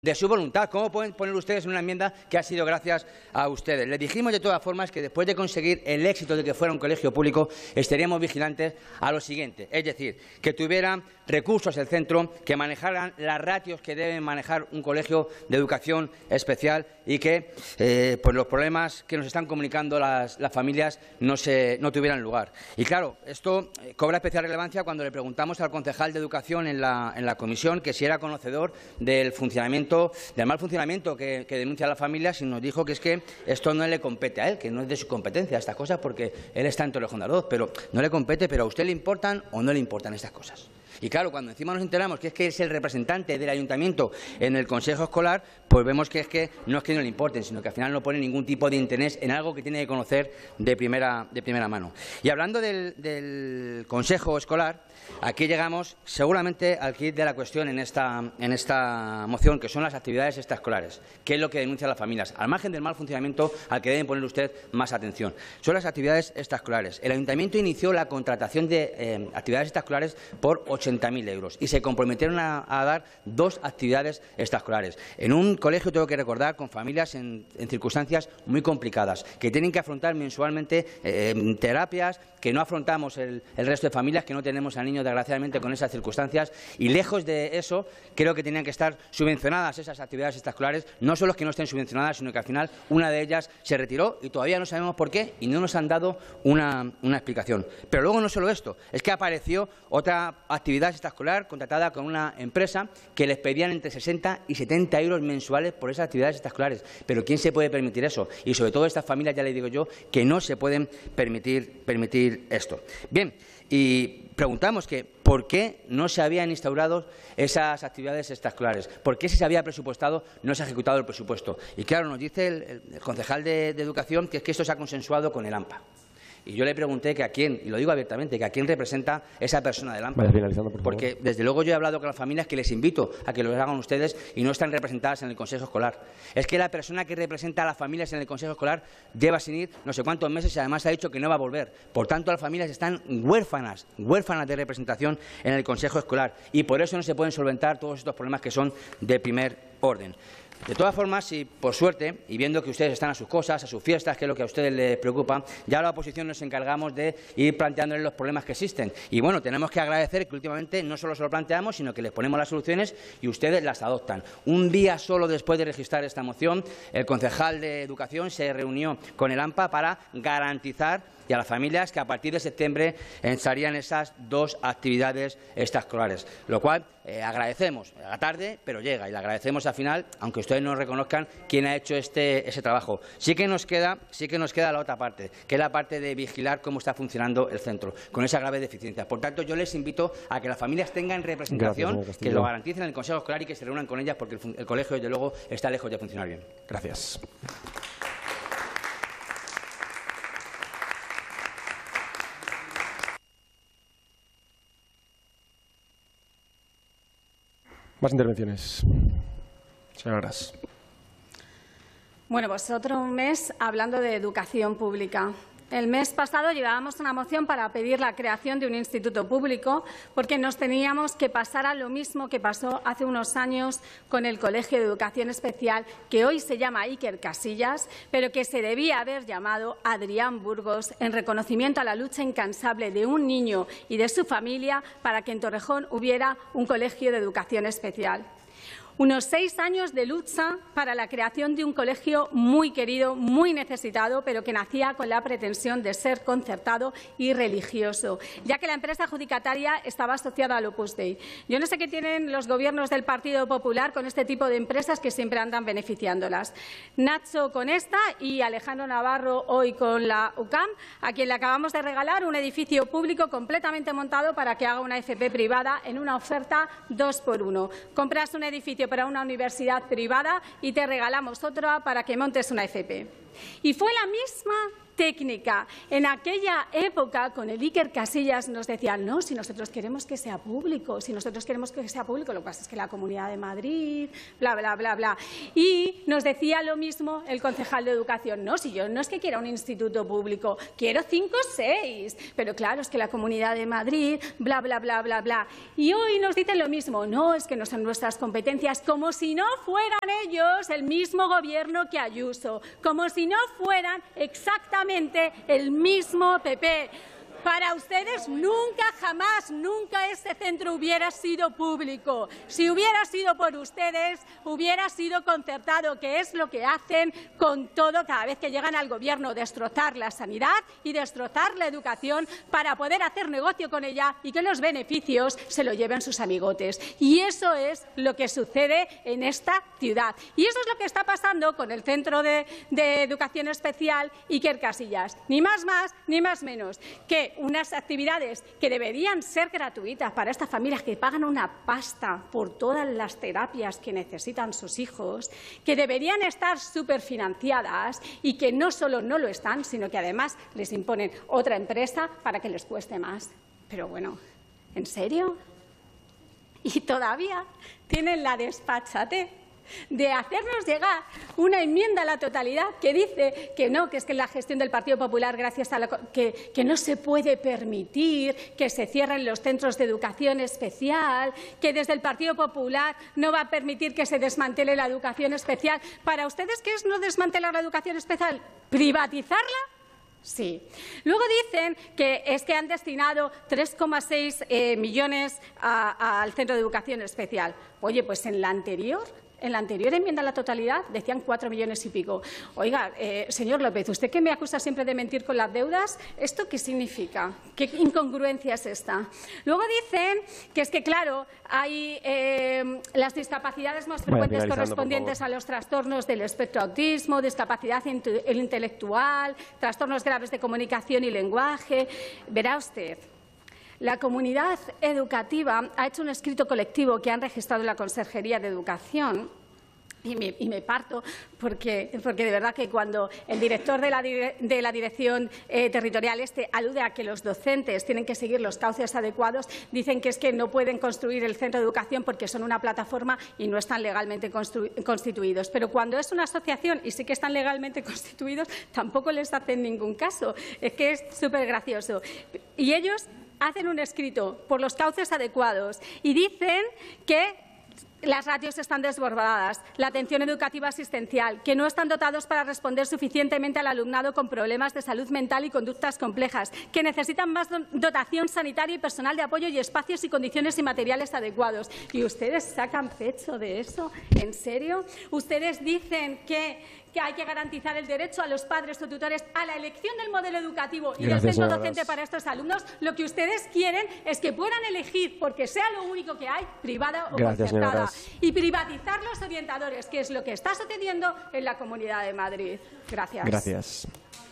de su voluntad. ¿Cómo pueden poner ustedes en una enmienda que ha sido gracias a ustedes? Les dijimos de todas formas que después de conseguir el éxito de que fuera un colegio público, estaríamos vigilantes a lo siguiente, es decir, que tuvieran recursos el centro, que manejaran las ratios que deben manejar un colegio de educación especial y que pues los problemas que nos están comunicando las familias no tuvieran lugar. Y claro, esto cobra especial relevancia cuando le preguntamos al concejal de Educación en la comisión que si era conocedor del mal funcionamiento que denuncia la familia, y nos dijo que es que esto no le compete a él, que no es de su competencia estas cosas, porque él está en Torrejón de Ardoz, pero no le compete, pero a usted le importan o no le importan estas cosas. Y claro, cuando encima nos enteramos que es el representante del ayuntamiento en el consejo escolar, pues vemos que no es que no le importen, sino que al final no pone ningún tipo de interés en algo que tiene que conocer de primera mano. Y hablando del consejo escolar, aquí llegamos seguramente al quid de la cuestión en esta moción, que son las actividades extraescolares, que es lo que denuncian las familias, al margen del mal funcionamiento al que deben poner usted más atención. Son las actividades extraescolares. El ayuntamiento inició la contratación de actividades extraescolares por 80.000 euros y se comprometieron a dar 2 actividades extraescolares. En un colegio, tengo que recordar, con familias en circunstancias muy complicadas, que tienen que afrontar mensualmente terapias que no afrontamos el resto de familias que no tenemos a niños, desgraciadamente, con esas circunstancias. Y lejos de eso, creo que tenían que estar subvencionadas esas actividades extraescolares. No solo que no estén subvencionadas, sino que al final una de ellas se retiró y todavía no sabemos por qué y no nos han dado una explicación. Pero luego no solo esto, es que apareció otra actividad extraescolar contratada con una empresa que les pedían entre 60 y 70 euros mensuales por esas actividades extraescolares. Pero ¿quién se puede permitir eso? Y sobre todo estas familias, ya le digo yo, que no se pueden permitir esto. Bien, y preguntamos que ¿por qué no se habían instaurado esas actividades extraescolares? ¿Por qué si se había presupuestado no se ha ejecutado el presupuesto? Y claro, nos dice el concejal de Educación que es que esto se ha consensuado con el AMPA. Y yo le pregunté que a quién, y lo digo abiertamente, que a quién representa esa persona del AMPA. Porque desde luego yo he hablado con las familias que les invito a que lo hagan ustedes y no están representadas en el Consejo Escolar. Es que la persona que representa a las familias en el Consejo Escolar lleva sin ir no sé cuántos meses y además ha dicho que no va a volver. Por tanto, las familias están huérfanas de representación en el Consejo Escolar y por eso no se pueden solventar todos estos problemas que son de primer orden. De todas formas, si por suerte, y viendo que ustedes están a sus cosas, a sus fiestas, que es lo que a ustedes les preocupa, ya la oposición nos encargamos de ir planteándoles los problemas que existen. Y bueno, tenemos que agradecer que últimamente no solo se lo planteamos, sino que les ponemos las soluciones y ustedes las adoptan. Un día solo después de registrar esta moción, el concejal de Educación se reunió con el AMPA para garantizar y a las familias que a partir de septiembre estarían esas 2 actividades extraescolares, lo cual agradecemos. A tarde, pero llega, y le agradecemos al final, aunque ustedes no reconozcan quién ha hecho ese trabajo. Sí que nos queda la otra parte, que es la parte de vigilar cómo está funcionando el centro, con esa grave deficiencia. Por tanto, yo les invito a que las familias tengan representación, que lo garanticen en el Consejo Escolar y que se reúnan con ellas, porque el colegio, desde luego, está lejos de funcionar bien. Gracias. Más intervenciones. Señora Gras. Bueno, pues otro mes hablando de educación pública. El mes pasado llevábamos una moción para pedir la creación de un instituto público porque nos teníamos que pasar a lo mismo que pasó hace unos años con el Colegio de Educación Especial, que hoy se llama Iker Casillas, pero que se debía haber llamado Adrián Burgos, en reconocimiento a la lucha incansable de un niño y de su familia para que en Torrejón hubiera un colegio de educación especial. Unos 6 años de lucha para la creación de un colegio muy querido, muy necesitado, pero que nacía con la pretensión de ser concertado y religioso, ya que la empresa adjudicataria estaba asociada al Opus Dei. Yo no sé qué tienen los gobiernos del Partido Popular con este tipo de empresas que siempre andan beneficiándolas. Nacho con esta y Alejandro Navarro hoy con la UCAM, a quien le acabamos de regalar un edificio público completamente montado para que haga una FP privada en una oferta 2 por 1. Compras un edificio para una universidad privada y te regalamos otra para que montes una FP. Y fue la misma técnica. En aquella época, con el Iker Casillas, nos decían, no, si nosotros queremos que sea público, si nosotros queremos que sea público, lo que pasa es que la Comunidad de Madrid, bla, bla, bla, bla. Y nos decía lo mismo el concejal de Educación, no, si yo no es que quiera un instituto público, quiero 5 o 6, pero claro, es que la Comunidad de Madrid, bla, bla, bla, bla, bla. Y hoy nos dicen lo mismo, no, es que no son nuestras competencias, como si no fueran ellos el mismo gobierno que Ayuso, como si no fueran exactamente el mismo PP. Para ustedes nunca, jamás, nunca este centro hubiera sido público. Si hubiera sido por ustedes, hubiera sido concertado, que es lo que hacen con todo cada vez que llegan al Gobierno, destrozar la sanidad y destrozar la educación para poder hacer negocio con ella y que los beneficios se lo lleven sus amigotes. Y eso es lo que sucede en esta ciudad. Y eso es lo que está pasando con el Centro de Educación Especial Iker Casillas. Ni más, ni más menos que unas actividades que deberían ser gratuitas para estas familias que pagan una pasta por todas las terapias que necesitan sus hijos, que deberían estar superfinanciadas y que no solo no lo están, sino que además les imponen otra empresa para que les cueste más. Pero bueno, ¿en serio? Y todavía tienen la desfachatez de hacernos llegar una enmienda a la totalidad que dice que no, que es que la gestión del Partido Popular, gracias a que no se puede permitir que se cierren los centros de educación especial, que desde el Partido Popular no va a permitir que se desmantele la educación especial. ¿Para ustedes qué es no desmantelar la educación especial? ¿Privatizarla? Sí. Luego dicen que es que han destinado 3,6 millones al Centro de Educación Especial. Oye, pues en la anterior enmienda a la totalidad decían 4 millones y pico. Oiga, señor López, usted que me acusa siempre de mentir con las deudas, ¿esto qué significa? ¿Qué incongruencia es esta? Luego dicen que es que, claro, hay las discapacidades más frecuentes correspondientes a los trastornos del espectro autismo, discapacidad intelectual, trastornos graves de comunicación y lenguaje. Verá usted. La comunidad educativa ha hecho un escrito colectivo que han registrado en la Consejería de Educación y me parto porque de verdad que cuando el director de la Dirección Territorial alude a que los docentes tienen que seguir los cauces adecuados, dicen que es que no pueden construir el centro de educación porque son una plataforma y no están legalmente constituidos. Pero cuando es una asociación y sí que están legalmente constituidos, tampoco les hacen ningún caso. Es que es súper gracioso. Y ellos hacen un escrito por los cauces adecuados y dicen que las ratios están desbordadas, la atención educativa asistencial, que no están dotados para responder suficientemente al alumnado con problemas de salud mental y conductas complejas, que necesitan más dotación sanitaria y personal de apoyo y espacios y condiciones y materiales adecuados. ¿Y ustedes sacan pecho de eso? ¿En serio? ¿Ustedes dicen que hay que garantizar el derecho a los padres o tutores a la elección del modelo educativo y del centro docente para estos alumnos? Lo que ustedes quieren es que puedan elegir, porque sea lo único que hay, privada o concertada, y privatizar los orientadores, que es lo que está sucediendo en la Comunidad de Madrid. Gracias. Gracias.